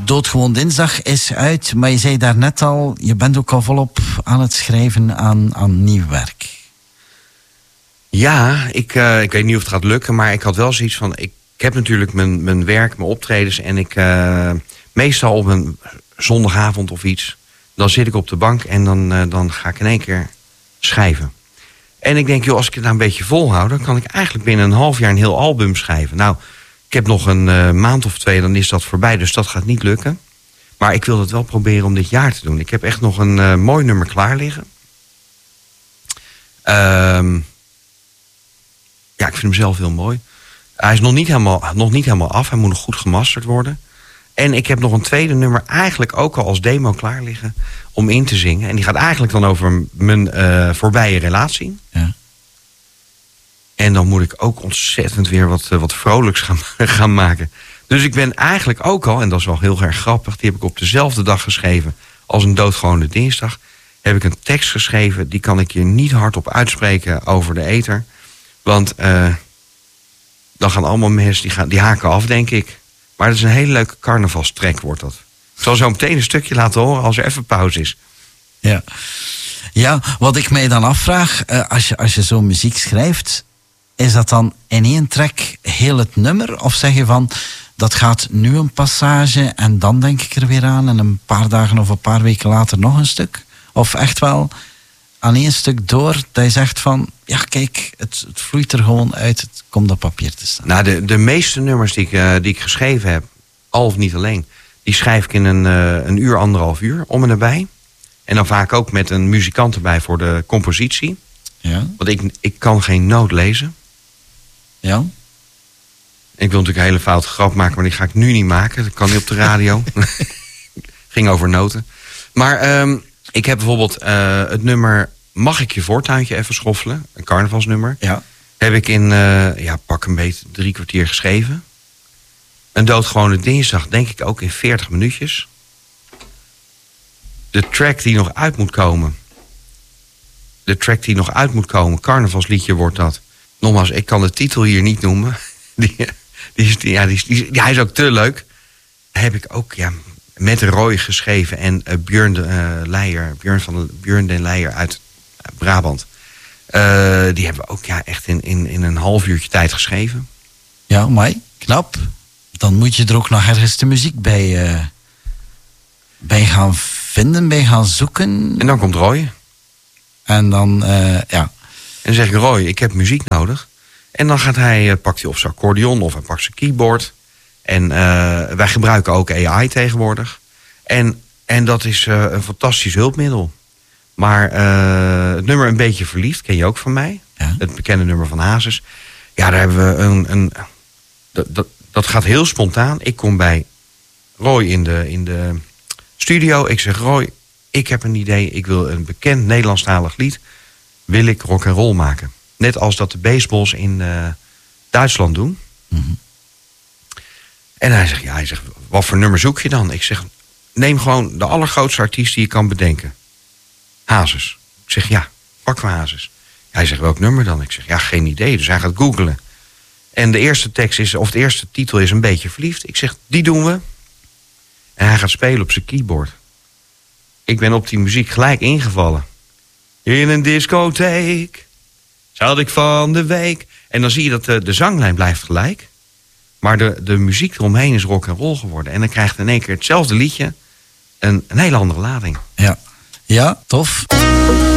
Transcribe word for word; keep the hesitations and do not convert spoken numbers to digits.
Doodgewoon Dinsdag is uit, maar je zei daarnet al, je bent ook al volop aan het schrijven aan, aan nieuw werk. Ja, ik, uh, ik weet niet of het gaat lukken, maar ik had wel zoiets van... Ik, ik heb natuurlijk mijn, mijn werk, mijn optredens en ik... Uh, meestal op een zondagavond of iets, dan zit ik op de bank en dan, uh, dan ga ik in één keer schrijven. En ik denk, joh, als ik het nou een beetje volhoud, dan kan ik eigenlijk binnen een half jaar een heel album schrijven. Nou, ik heb nog een uh, maand of twee, dan is dat voorbij, dus dat gaat niet lukken. Maar ik wil het wel proberen om dit jaar te doen. Ik heb echt nog een uh, mooi nummer klaar liggen. Um, ja, ik vind hem zelf heel mooi. Hij is nog niet helemaal, nog niet helemaal af, hij moet nog goed gemasterd worden. En ik heb nog een tweede nummer eigenlijk ook al als demo klaar liggen om in te zingen. En die gaat eigenlijk dan over mijn uh, voorbije relatie. Ja. En dan moet ik ook ontzettend weer wat, uh, wat vrolijks gaan, gaan maken. Dus ik ben eigenlijk ook al, en dat is wel heel erg grappig... die heb ik op dezelfde dag geschreven als een doodgewone dinsdag... heb ik een tekst geschreven, die kan ik hier niet hardop uitspreken over de ether. Want uh, dan gaan allemaal mensen, die, gaan, die haken af, denk ik. Maar het is een hele leuke carnavalstrek, wordt dat. Ik zal zo meteen een stukje laten horen als er even pauze is. Ja, ja, wat ik mij dan afvraag, uh, als je, als je zo muziek schrijft... is dat dan in één track heel het nummer? Of zeg je van, dat gaat nu een passage en dan denk ik er weer aan... en een paar dagen of een paar weken later nog een stuk? Of echt wel aan één stuk door dat je zegt van... ja, kijk, het, het vloeit er gewoon uit, het komt op papier te staan. Nou, de, de meeste nummers die ik, uh, die ik geschreven heb, al of niet alleen... die schrijf ik in een, uh, een uur, anderhalf uur, om en nabij. En dan vaak ook met een muzikant erbij voor de compositie. Ja. Want ik, ik kan geen noot lezen. Ja. Ik wil natuurlijk een hele foute grap maken, maar die ga ik nu niet maken. Dat kan niet op de radio. Ging over noten. Maar um, ik heb bijvoorbeeld uh, het nummer... Mag ik je voortuintje even schoffelen? Een carnavalsnummer. Ja. Heb ik in, uh, ja, pak een beetje drie kwartier geschreven. Een doodgewone dinsdag denk ik ook in veertig minuutjes. De track die nog uit moet komen. De track die nog uit moet komen. Carnavalsliedje wordt dat. Nogmaals, ik kan de titel hier niet noemen. Die, die is, die, ja, die, die, die, hij is ook te leuk. Heb ik ook ja, met Roy geschreven. En uh, Björn, de, uh, Leijer, Björn, van de, Björn den Leijer uit Brabant. Uh, die hebben we ook ja, echt in, in, in een half uurtje tijd geschreven. Ja, maar knap. Dan moet je er ook nog ergens de muziek bij, uh, bij gaan vinden, bij gaan zoeken. En dan komt Roy. En dan, uh, ja. En dan zeg ik, Roy, ik heb muziek nodig. En dan gaat hij, uh, pakt hij of zijn accordeon of hij pakt zijn keyboard. En uh, wij gebruiken ook A I tegenwoordig. En, en dat is uh, een fantastisch hulpmiddel. Maar uh, het nummer Een Beetje Verliefd, ken je ook van mij. Ja. Het bekende nummer van Hazes. Ja, daar hebben we een... een dat, dat, dat gaat heel spontaan. Ik kom bij Roy in de, in de studio. Ik zeg, Roy, ik heb een idee. Ik wil een bekend Nederlandstalig lied. Wil ik rock and roll maken. Net als dat de baseballs in uh, Duitsland doen. Mm-hmm. En hij zegt, ja, hij zegt, wat voor nummer zoek je dan? Ik zeg, neem gewoon de allergrootste artiest die je kan bedenken. Hazes. Ik zeg, ja, pakken we Hazes. Hij zegt, welk nummer dan? Ik zeg, ja, geen idee. Dus hij gaat googlen. En de eerste tekst is, of de eerste titel is Een Beetje Verliefd. Ik zeg, die doen we. En hij gaat spelen op zijn keyboard. Ik ben op die muziek gelijk ingevallen. In een discotheek zat ik van de week. En dan zie je dat de, de zanglijn blijft gelijk. Maar de, de muziek eromheen is rock and roll geworden. En dan krijgt in één keer hetzelfde liedje een, een hele andere lading. Ja, ja, tof.